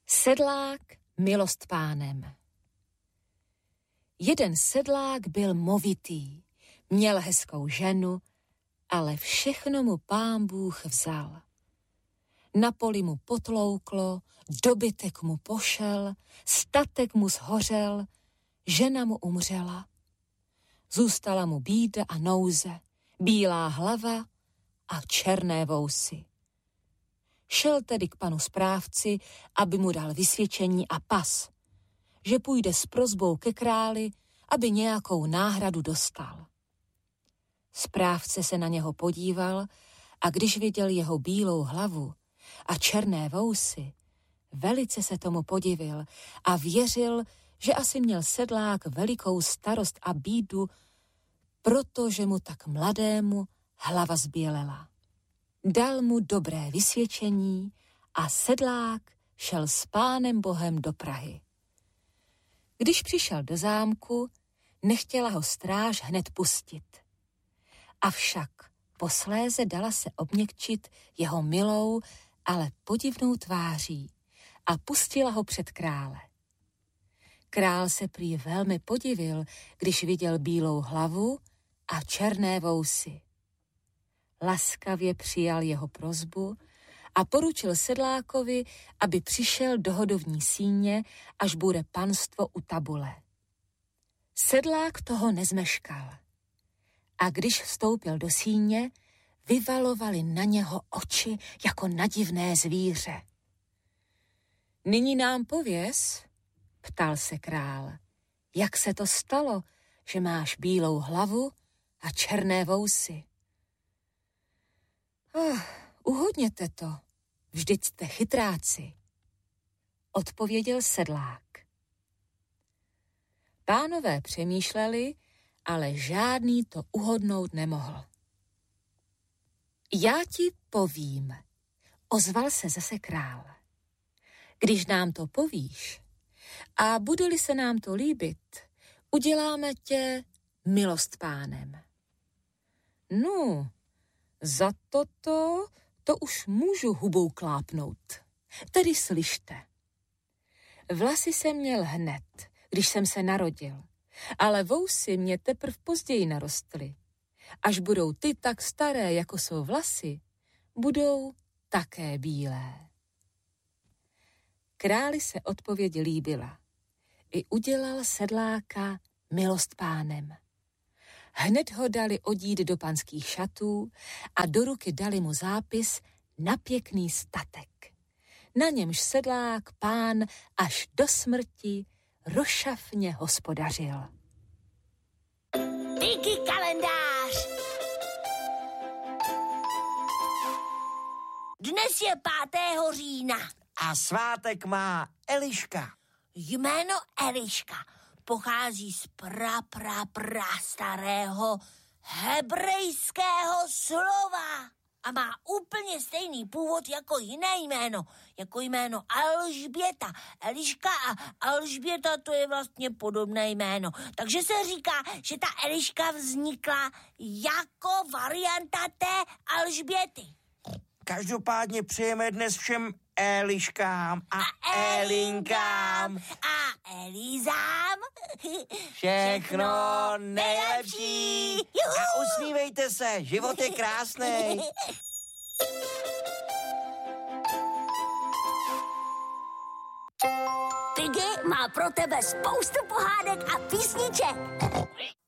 Sedlák milost pánem. Jeden sedlák byl movitý, měl hezkou ženu, ale všechno mu Pán Bůh vzal. Na poli mu potlouklo, dobytek mu pošel, statek mu zhořel, žena mu umřela. Zůstala mu bída a nouze, bílá hlava a černé vousy. Šel tedy k panu správci, aby mu dal vysvědčení a pas, že půjde s prosbou ke králi, aby nějakou náhradu dostal. Správce se na něho podíval a když viděl jeho bílou hlavu a černé vousy, velice se tomu podivil a věřil, že asi měl sedlák velikou starost a bídu, protože mu tak mladému hlava zbělela. Dal mu dobré vysvědčení a sedlák šel s Pánem Bohem do Prahy. Když přišel do zámku, nechtěla ho stráž hned pustit. Avšak posléze dala se obměkčit jeho milou, ale podivnou tváří a pustila ho před krále. Král se prý velmi podivil, když viděl bílou hlavu a černé vousy. Laskavě přijal jeho prosbu a poručil sedlákovi, aby přišel do hodovní síně, až bude panstvo u tabule. Sedlák toho nezmeškal. A když vstoupil do síně, vyvalovali na něho oči jako na divné zvíře. Nyní nám pověz, ptal se král, jak se to stalo, že máš bílou hlavu a černé vousy. Uhodněte to, vždyť jste chytráci, odpověděl sedlák. Pánové přemýšleli, ale žádný to uhodnout nemohl. Já ti povím, ozval se zase král. Když nám to povíš a bude-li se nám to líbit, uděláme tě milost pánem. No, za to už můžu hubou klápnout. Tedy slyšte. Vlasy jsem měl hned, když jsem se narodil, ale vousy mě teprv později narostly. Až budou ty tak staré, jako jsou vlasy, budou také bílé. Králi se odpověď líbila. I udělal sedláka milost pánem. Hned ho dali odít do panských šatů a do ruky dali mu zápis na pěkný statek. Na němž sedlák pán až do smrti rošafně hospodařil. Díky kalendář! Dnes je 5. října. A svátek má Eliška. Jméno Eliška pochází z starého hebrejského slova a má úplně stejný původ jako jiné jméno, jako jméno Alžběta. Eliška a Alžběta, to je vlastně podobné jméno. Takže se říká, že ta Eliška vznikla jako varianta té Alžběty. Každopádně přejeme dnes všem Eliškám a Elinkám a Elízám všechno nejlepší. A usmívejte se, život je krásný. Piggy má pro tebe spoustu pohádek a písniček.